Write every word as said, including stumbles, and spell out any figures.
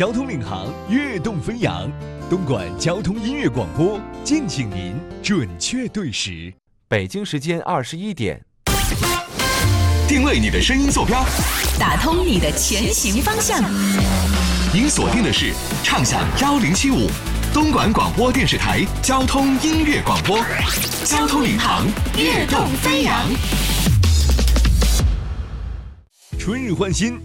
交通领航，跃动飞扬。东莞交通音乐广播，敬请您准确对时。 北京时间二十一点。 定位你的声音坐标， 打通你的前行方向。 您锁定的是畅享幺零七五东莞广播电视台交通音乐广播，交通领航，跃动飞扬。 春日焕新，